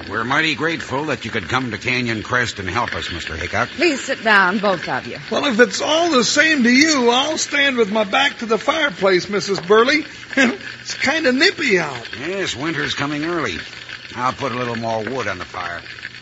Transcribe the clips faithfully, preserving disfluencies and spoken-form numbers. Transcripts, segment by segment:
We're mighty grateful that you could come to Canyon Crest and help us, Mister Hickok. Please sit down, both of you. Well, if it's all the same to you, I'll stand with my back to the fireplace, Missus Burley. It's kind of nippy out. Yes, winter's coming early. I'll put a little more wood on the fire.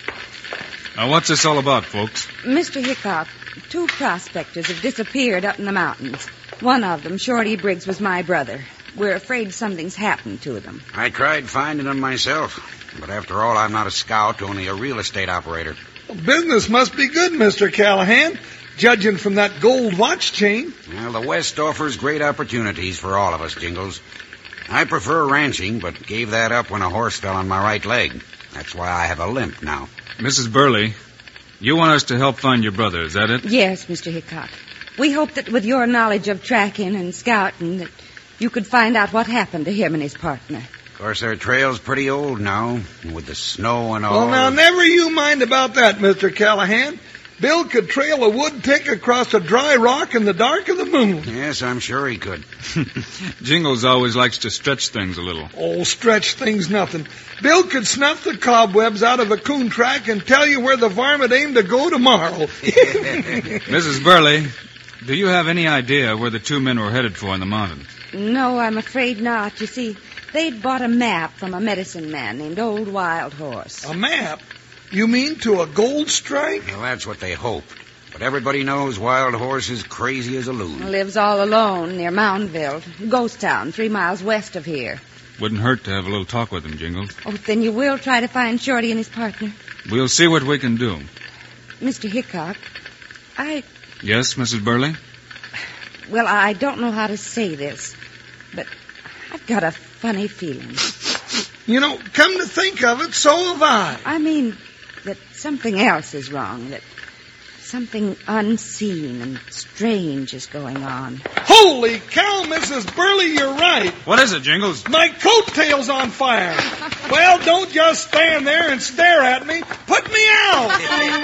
Now, what's this all about, folks? Mister Hickok, two prospectors have disappeared up in the mountains. One of them, Shorty Briggs, was my brother. We're afraid something's happened to them. I tried finding them myself. But after all, I'm not a scout, only a real estate operator. Well, business must be good, Mister Callahan, judging from that gold watch chain. Well, the West offers great opportunities for all of us, Jingles. I prefer ranching, but gave that up when a horse fell on my right leg. That's why I have a limp now. Missus Burley, you want us to help find your brother, is that it? Yes, Mister Hickok. We hope that with your knowledge of tracking and scouting that you could find out what happened to him and his partner. Of course, their trail's pretty old now, with the snow and all. Well, now, never you mind about that, Mister Callahan. Bill could trail a wood tick across a dry rock in the dark of the moon. Yes, I'm sure he could. Jingles always likes to stretch things a little. Oh, stretch things nothing. Bill could snuff the cobwebs out of a coon track and tell you where the varmint aimed to go tomorrow. Missus Burley, do you have any idea where the two men were headed for in the mountains? No, I'm afraid not. You see, they'd bought a map from a medicine man named Old Wild Horse. A map? You mean to a gold strike? Well, that's what they hoped. But everybody knows Wild Horse is crazy as a loon. Lives all alone near Moundville, ghost town, three miles west of here. Wouldn't hurt to have a little talk with him, Jingles. Oh, then you will try to find Shorty and his partner? We'll see what we can do. Mister Hickok, I... Yes, Missus Burley? Well, I don't know how to say this, but I've got a funny feeling. You know, come to think of it, so have I. I mean that something else is wrong, that something unseen and strange is going on. Holy cow, Missus Burley, you're right. What is it, Jingles? My coattail's on fire. Well, don't just stand there and stare at me. Put me out.